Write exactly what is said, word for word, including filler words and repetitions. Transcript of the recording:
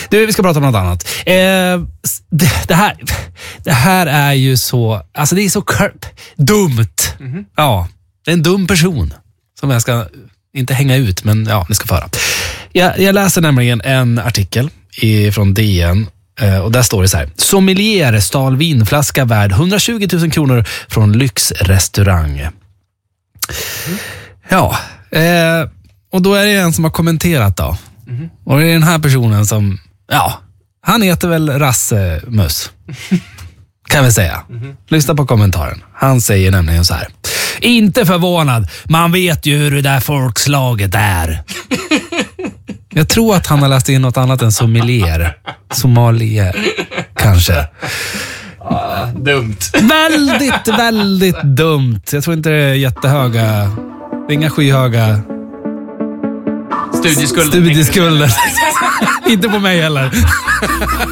Du, vi ska prata om något annat. Eh, det, det, här, det här är ju så... Alltså det är så kör- dumt. Mm-hmm. Ja, det är en dum person som jag ska inte hänga ut, men ja, ni ska få höra. Jag, jag läser nämligen en artikel i, från D N eh, och där står det så här: sommelier stal vinflaska värd hundratjugo tusen kronor från lyxrestaurang. Mm. Ja, eh, och då är det en som har kommenterat då. Mm. Och det är den här personen som, ja, han heter väl Rasse Möss. Kan vi säga. Mm. Lyssna på kommentaren. Han säger nämligen så här: inte förvånad, man vet ju hur det där folkslaget är. Jag tror att han har läst in något annat än sommelier. Somalier, kanske. Ah, dumt. Väldigt, väldigt dumt. Jag tror inte det är jättehöga, det är inga skyhöga studieskulder. Studieskulder. Inte på mig heller.